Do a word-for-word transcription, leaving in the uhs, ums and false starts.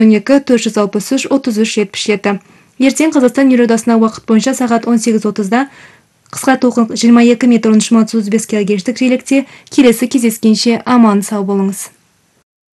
екі төрт жүз алпыс үш отыз үш жетпіс жеті. Ертең Қазақстан елордасына уақыт бойынша сағат он сегіз отызда қысқа толқын жиырма екі метр он үш мың отыз бес килогерцтік жиілікте келесі кездескенше аман сау болыңыз.